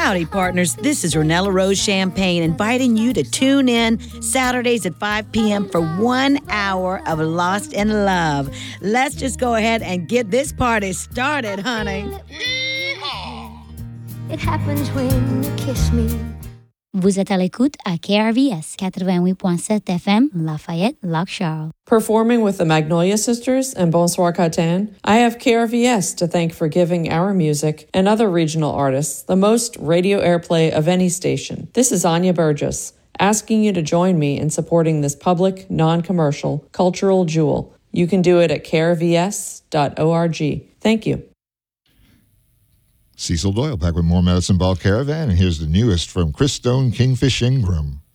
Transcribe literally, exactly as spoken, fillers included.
Howdy, partners. This is Renella Rose Champagne inviting you to tune in Saturdays at five p.m. for one hour of Lost in Love. Let's just go ahead and get this party started, honey. It happens when you kiss me. Vous êtes à l'écoute à K R V S eighty-eight point seven F M, Lafayette, Lac Charles. Performing with the Magnolia Sisters and Bonsoir Catan, I have K R V S to thank for giving our music and other regional artists the most radio airplay of any station. This is Anya Burgess, asking you to join me in supporting this public, non-commercial, cultural jewel. You can do it at k r v s dot org. Thank you. Cecil Doyle back with more Medicine Ball Caravan, and here's the newest from Chris Stone, Kingfish Ingram.